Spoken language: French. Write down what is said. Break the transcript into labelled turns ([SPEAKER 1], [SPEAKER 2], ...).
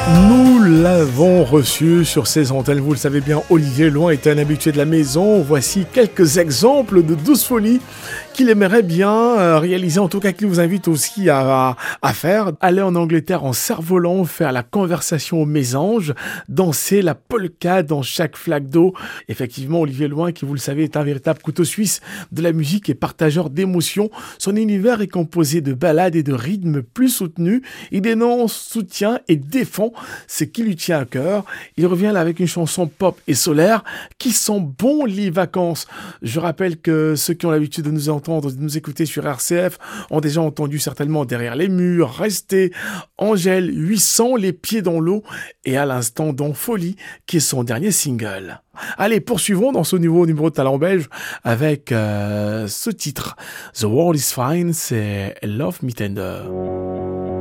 [SPEAKER 1] Nous l'avons reçu sur ces antennes, vous le savez bien, Olivier Loin est un habitué de la maison. Voici quelques exemples de douce folie qu'il aimerait bien réaliser, en tout cas qu'il vous invite aussi à faire. Aller en Angleterre en cerf-volant, faire la conversation aux mésanges, danser la polka dans chaque flaque d'eau. Effectivement, Olivier Loin, qui vous le savez, est un véritable couteau suisse de la musique et partageur d'émotions. Son univers est composé de ballades et de rythmes plus soutenus. Il dénonce, soutient et défend ce qui lui tient à cœur. Il revient là avec une chanson pop et solaire qui sent bon les vacances. Je rappelle que ceux qui ont l'habitude de nous entendre, de nous écouter sur RCF, ont déjà entendu certainement Derrière les murs, Rester, Angèle, 800, Les pieds dans l'eau et à l'instant dans Folie, qui est son dernier single. Allez, poursuivons dans ce nouveau numéro de Talent Belge avec ce titre. The World is Fine, c'est Love Me Tender.